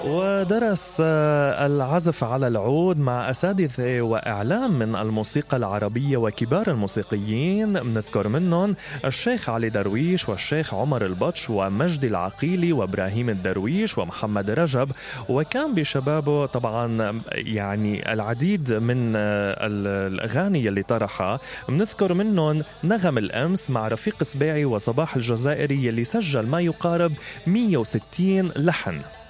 ودرس العزف على العود مع أساتذة وإعلام من الموسيقى العربية وكبار الموسيقيين، بنذكر منهم الشيخ علي درويش والشيخ عمر البطش ومجدي العقيلي وإبراهيم الدرويش ومحمد رجب. وكان بشبابه طبعا يعني العديد من الأغاني اللي طرحها، بنذكر منهم نغم الأمس مع رفيق سباعي وصباح الجزائري اللي سجل ما يقارب 160 لحن.